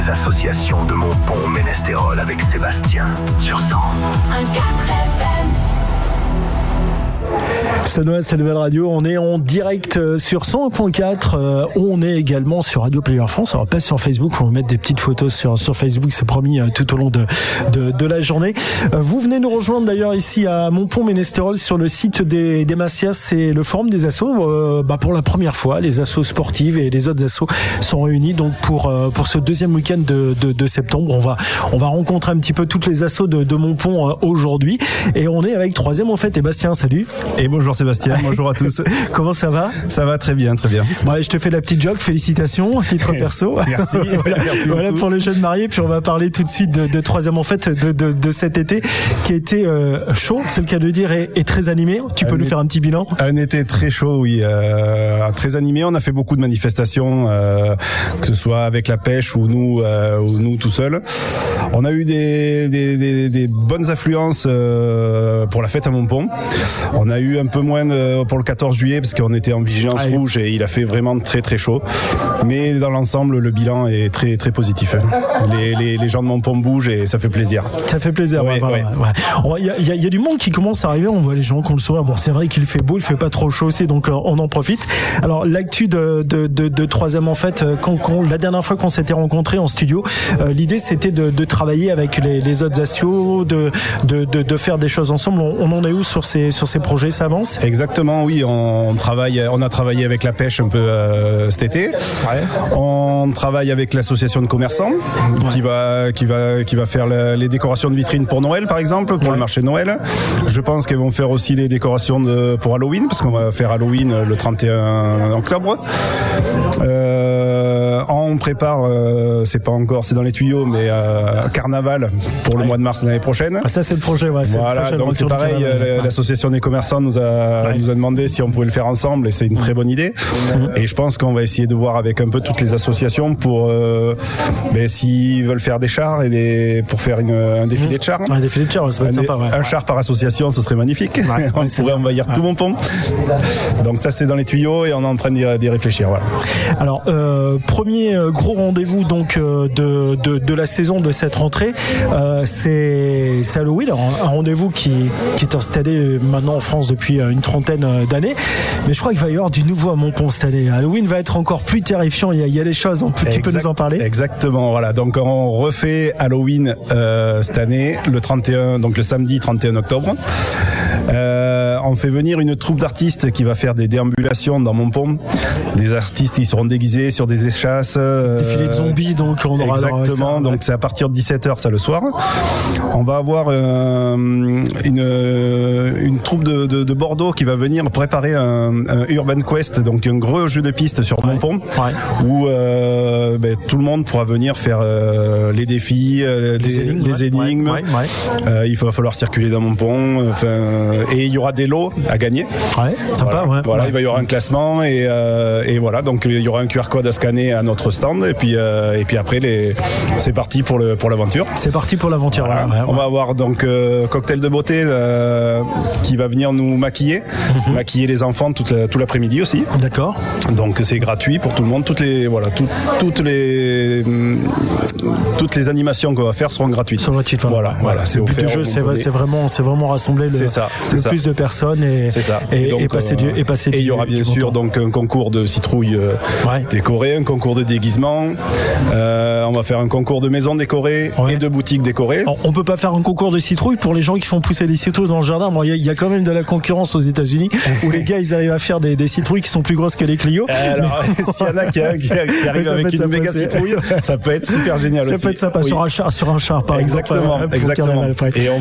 Association de Montpont-Ménestérol avec Sébastien sur 100. Un 4 FM. C'est Noël, c'est Nouvelle Radio. On est en direct sur 101.4. On est également sur Radio Player France. On va passer sur Facebook. On va mettre des petites photos sur Facebook. C'est promis tout au long de la journée. Vous venez nous rejoindre d'ailleurs ici à Montpont-Ménestérol sur le site des Massias. C'est le forum des assos. Pour la première fois, les assos sportives et les autres assos sont réunis donc pour ce deuxième week-end de septembre. On va rencontrer un petit peu toutes les assos de Montpont aujourd'hui. Et on est avec troisième en fait. Et Bastien, salut. Et bonjour Sébastien, bonjour à tous. Comment ça va ? Ça va très bien, très bien. Bon, allez, je te fais la petite joke, félicitations, à titre perso. Merci. Merci beaucoup. Voilà pour les jeunes mariés, puis on va parler tout de suite de troisième en fait de cet été qui a été chaud, c'est le cas de dire, et très animé. Tu peux nous faire un petit bilan ? Un été très chaud, oui, très animé. On a fait beaucoup de manifestations, que ce soit avec la pêche ou nous tout seuls. On a eu des bonnes affluences pour la fête à Montpont. On a eu un peu moins pour le 14 juillet parce qu'on était en vigilance rouge et il a fait vraiment très très chaud. Mais dans l'ensemble, le bilan est très très positif. Les gens de Montpont bougent et ça fait plaisir. Ça fait plaisir. Ouais. Il y a du monde qui commence à arriver. On voit les gens qui ont le sourire. Bon, c'est vrai qu'il fait beau, il fait pas trop chaud aussi, donc on en profite. Alors l'actu de troisième en fait, la dernière fois qu'on s'était rencontrés en studio, l'idée c'était de travailler avec les autres assos, de faire des choses ensemble. On en est où sur ces projets, ça avance ? Exactement, oui, on a travaillé avec la pêche un peu cet été. Ouais. On travaille avec l'association de commerçants qui va faire les décorations de vitrines pour Noël par exemple, pour le marché de Noël. Je pense qu'elles vont faire aussi les décorations pour Halloween parce qu'on va faire Halloween le 31 octobre. On prépare, c'est dans les tuyaux, mais carnaval pour le mois de mars l'année prochaine. Ah, ça c'est le projet, ouais. Voilà, donc c'est pareil, l'association des commerçants nous a demandé si on pouvait le faire ensemble et c'est une très bonne idée. Et je pense qu'on va essayer de voir avec un peu toutes les associations pour s'ils veulent faire des chars et pour faire un défilé de chars. Un défilé de chars, ça va être sympa. Ouais. Un char par association, ce serait magnifique. On pourrait envahir tout Montpont. Donc ça c'est dans les tuyaux et on est en train d'y réfléchir. Voilà. Alors premier gros rendez-vous donc de la saison de cette rentrée, c'est Halloween. Alors, un rendez-vous qui est installé maintenant en France depuis une trentaine d'années, mais je crois qu'il va y avoir du nouveau à Montpont cette année. Halloween va être encore plus terrifiant. Il y a des choses. Tu peux nous en parler ? Exactement. Voilà. Donc on refait Halloween cette année, donc le samedi 31 octobre. On fait venir une troupe d'artistes qui va faire des déambulations dans Montpont. Des artistes qui seront déguisés sur des échasses. Défilé de zombies, donc on aura. Exactement. Donc c'est à partir de 17h ça le soir. On va avoir une troupe de Bordeaux qui va venir préparer un Urban Quest, donc un gros jeu de piste sur Montpont, où tout le monde pourra venir faire les défis, des énigmes. Il va falloir circuler dans Montpont. Et il y aura des lots à gagner. Ouais, sympa. Voilà, il va y avoir un classement et voilà. Donc il y aura un QR code à scanner à notre stand et puis après c'est parti pour l'aventure. C'est parti pour l'aventure. Voilà. On va avoir donc cocktail de beauté qui va venir nous maquiller les enfants tout l'après-midi aussi. D'accord. Donc c'est gratuit pour tout le monde. Toutes les animations qu'on va faire seront gratuites. Voilà. C'est le but du jeu, c'est vraiment rassembler le plus de personnes et passer du. Et il y aura bien sûr donc un concours de citrouilles décorées, un concours de déguisement. On va faire un concours de maisons décorées et de boutiques décorées. Alors, on peut pas faire un concours de citrouilles pour les gens qui font pousser des citrouilles dans le jardin. Bon, il y a quand même de la concurrence aux États-Unis où les gars ils arrivent à faire des citrouilles qui sont plus grosses que les Clio. Alors s'il y en a qui arrivent avec une méga citrouille, ça peut être super génial. Ça peut être sympa sur un char par exemple. Exactement.